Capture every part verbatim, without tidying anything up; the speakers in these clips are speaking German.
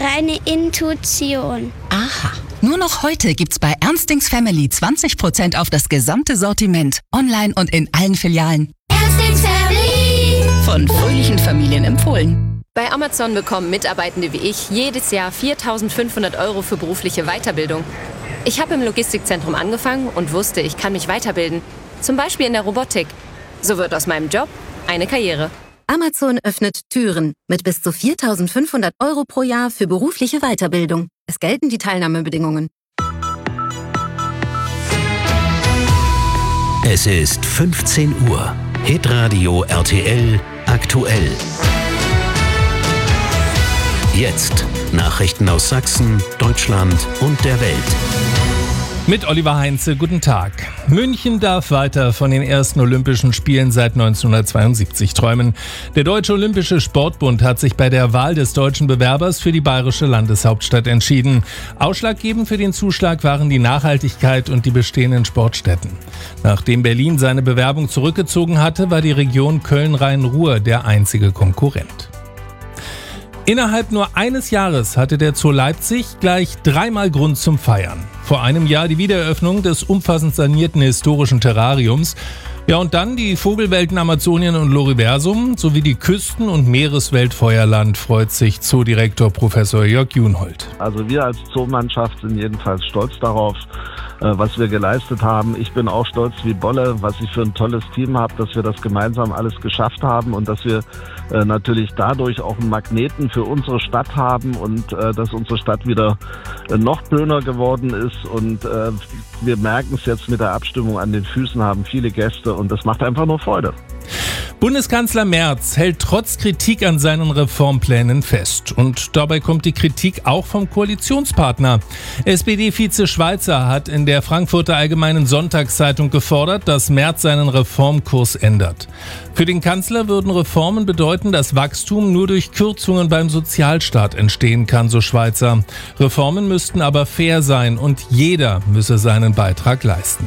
reine Intuition. Aha. Nur noch heute gibt's bei Ernstings Family zwanzig Prozent auf das gesamte Sortiment. Online und in allen Filialen. Ernstings Family. Von fröhlichen Familien empfohlen. Bei Amazon bekommen Mitarbeitende wie ich jedes Jahr viertausendfünfhundert Euro für berufliche Weiterbildung. Ich habe im Logistikzentrum angefangen und wusste, ich kann mich weiterbilden. Zum Beispiel in der Robotik. So wird aus meinem Job eine Karriere. Amazon öffnet Türen mit bis zu viertausendfünfhundert Euro pro Jahr für berufliche Weiterbildung. Es gelten die Teilnahmebedingungen. Es ist fünfzehn Uhr. Hitradio R T L aktuell. Jetzt Nachrichten aus Sachsen, Deutschland und der Welt. Mit Oliver Heinze, guten Tag. München darf weiter von den ersten Olympischen Spielen seit neunzehnhundertzweiundsiebzig träumen. Der Deutsche Olympische Sportbund hat sich bei der Wahl des deutschen Bewerbers für die bayerische Landeshauptstadt entschieden. Ausschlaggebend für den Zuschlag waren die Nachhaltigkeit und die bestehenden Sportstätten. Nachdem Berlin seine Bewerbung zurückgezogen hatte, war die Region Köln-Rhein-Ruhr der einzige Konkurrent. Innerhalb nur eines Jahres hatte der Zoo Leipzig gleich dreimal Grund zum Feiern. Vor einem Jahr die Wiedereröffnung des umfassend sanierten historischen Terrariums. Ja, und dann die Vogelwelten Amazonien und Loriversum sowie die Küsten- und Meereswelt Feuerland, freut sich Zoodirektor Professor Jörg Junhold. Also wir als Zoomannschaft sind jedenfalls stolz darauf, was wir geleistet haben. Ich bin auch stolz wie Bolle, was ich für ein tolles Team habe, dass wir das gemeinsam alles geschafft haben und dass wir äh, natürlich dadurch auch einen Magneten für unsere Stadt haben und äh, dass unsere Stadt wieder äh, noch schöner geworden ist. Und äh, wir merken es jetzt mit der Abstimmung an den Füßen, haben viele Gäste und das macht einfach nur Freude. Bundeskanzler Merz hält trotz Kritik an seinen Reformplänen fest. Und dabei kommt die Kritik auch vom Koalitionspartner. S P D-Vize Schweizer hat in der Frankfurter Allgemeinen Sonntagszeitung gefordert, dass Merz seinen Reformkurs ändert. Für den Kanzler würden Reformen bedeuten, dass Wachstum nur durch Kürzungen beim Sozialstaat entstehen kann, so Schweizer. Reformen müssten aber fair sein und jeder müsse seinen Beitrag leisten.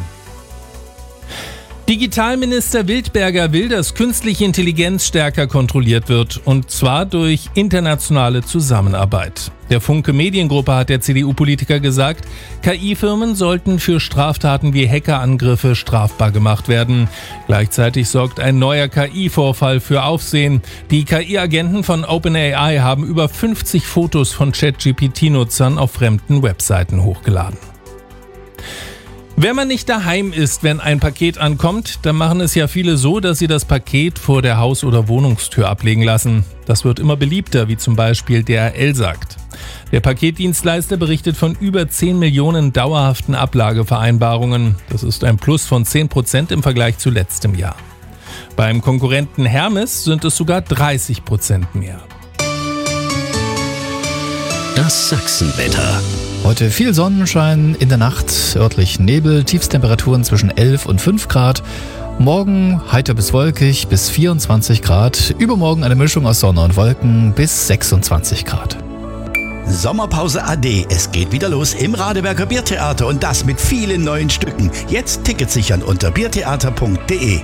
Digitalminister Wildberger will, dass künstliche Intelligenz stärker kontrolliert wird, und zwar durch internationale Zusammenarbeit. Der Funke Mediengruppe hat der C D U-Politiker gesagt, K I-Firmen sollten für Straftaten wie Hackerangriffe strafbar gemacht werden. Gleichzeitig sorgt ein neuer K I-Vorfall für Aufsehen. Die K I-Agenten von OpenAI haben über fünfzig Fotos von ChatGPT-Nutzern auf fremden Webseiten hochgeladen. Wenn man nicht daheim ist, wenn ein Paket ankommt, dann machen es ja viele so, dass sie das Paket vor der Haus- oder Wohnungstür ablegen lassen. Das wird immer beliebter, wie zum Beispiel D H L sagt. Der Paketdienstleister berichtet von über zehn Millionen dauerhaften Ablagevereinbarungen. Das ist ein Plus von zehn Prozent im Vergleich zu letztem Jahr. Beim Konkurrenten Hermes sind es sogar dreißig Prozent mehr. Das Sachsenwetter. Heute viel Sonnenschein, in der Nacht örtlich Nebel, Tiefstemperaturen zwischen elf und fünf Grad. Morgen heiter bis wolkig bis vierundzwanzig Grad. Übermorgen eine Mischung aus Sonne und Wolken bis sechsundzwanzig Grad. Sommerpause A D. Es geht wieder los im Radeberger Biertheater und das mit vielen neuen Stücken. Jetzt Tickets sichern unter biertheater punkt de.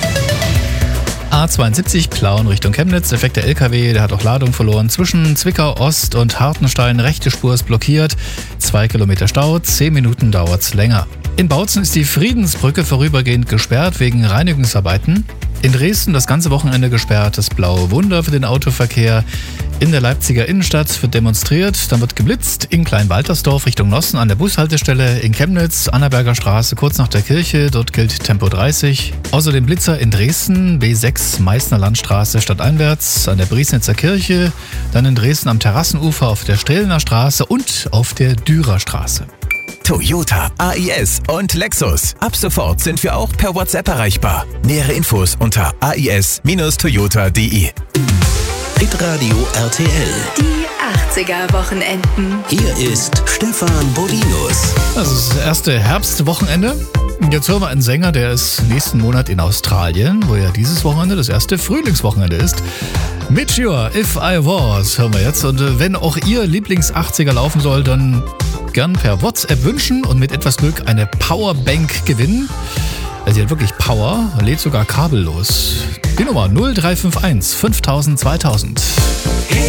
A zweiundsiebzig Plauen Richtung Chemnitz, defekter L K W, der hat auch Ladung verloren. Zwischen Zwickau Ost und Hartenstein, rechte Spur ist blockiert. Zwei Kilometer Stau, zehn Minuten dauert's länger. In Bautzen ist die Friedensbrücke vorübergehend gesperrt wegen Reinigungsarbeiten. In Dresden das ganze Wochenende gesperrt, das blaue Wunder für den Autoverkehr. In der Leipziger Innenstadt wird demonstriert, dann wird geblitzt in Kleinwaltersdorf Richtung Nossen an der Bushaltestelle, in Chemnitz, Annaberger Straße kurz nach der Kirche, dort gilt Tempo dreißig. Außerdem Blitzer in Dresden, B sechs Meißner Landstraße stadteinwärts an der Briesnitzer Kirche, dann in Dresden am Terrassenufer auf der Strehlener Straße und auf der Dürer Straße. Toyota, A I S und Lexus. Ab sofort sind wir auch per WhatsApp erreichbar. Nähere Infos unter a i s Bindestrich toyota punkt de. Hitradio R T L. Die achtziger-Wochenenden. Hier ist Stefan Bodinus. Das ist das erste Herbstwochenende. Jetzt hören wir einen Sänger, der ist nächsten Monat in Australien, wo ja dieses Wochenende das erste Frühlingswochenende ist. Meteor, If I Was, hören wir jetzt. Und wenn auch Ihr Lieblings-achtziger laufen soll, dann gern per WhatsApp wünschen und mit etwas Glück eine Powerbank gewinnen. Also sie hat wirklich Power, lädt sogar kabellos. Die Nummer null drei fünf eins fünftausend zweitausend.